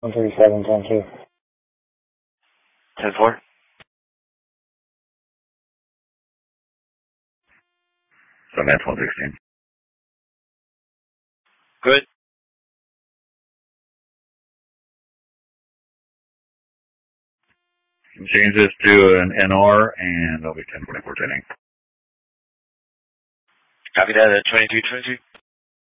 137, 10-2. 10-4. So that's 116. Good. Change this to an NR, and it'll be 10-44 training. Copy that at 22-22.